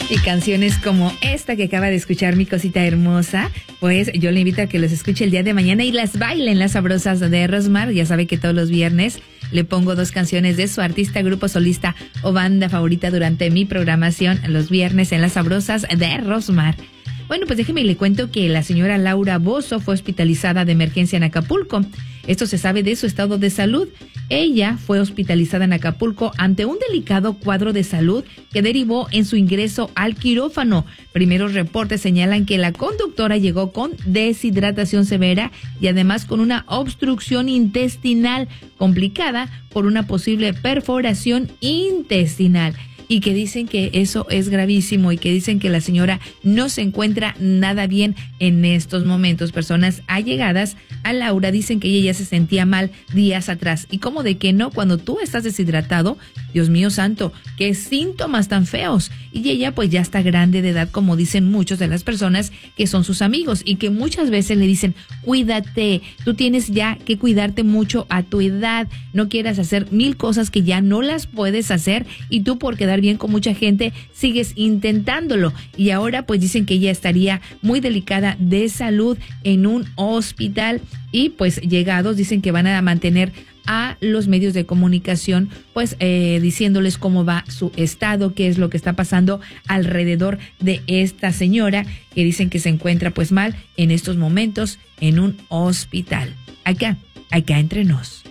Y canciones como esta que acaba de escuchar, mi cosita hermosa, pues yo le invito a que los escuche el día de mañana y las bailen las sabrosas de Rosmar. Ya sabe que todos los viernes le pongo 2 canciones de su artista, grupo solista o banda favorita durante mi programación los viernes en las sabrosas de Rosmar. Bueno, pues déjeme y le cuento que la señora Laura Bozzo fue hospitalizada de emergencia en Acapulco. Esto se sabe de su estado de salud. Ella fue hospitalizada en Acapulco ante un delicado cuadro de salud que derivó en su ingreso al quirófano. Primeros reportes señalan que la conductora llegó con deshidratación severa y además con una obstrucción intestinal complicada por una posible perforación intestinal. Y que dicen que eso es gravísimo y que dicen que la señora no se encuentra nada bien en estos momentos. Personas allegadas a Laura dicen que ella ya se sentía mal días atrás. ¿Y cómo de que no? Cuando tú estás deshidratado, Dios mío santo, qué síntomas tan feos. Y ella pues ya está grande de edad, como dicen muchos de las personas que son sus amigos y que muchas veces le dicen, cuídate, tú tienes ya que cuidarte mucho a tu edad, no quieras hacer 1000 cosas que ya no las puedes hacer y tú por quedar bien con mucha gente sigues intentándolo. Y ahora pues dicen que ella estaría muy delicada de salud en un hospital y pues llegados dicen que van a mantener a los medios de comunicación pues diciéndoles cómo va su estado, qué es lo que está pasando alrededor de esta señora que dicen que se encuentra pues mal en estos momentos en un hospital. Acá entre nos.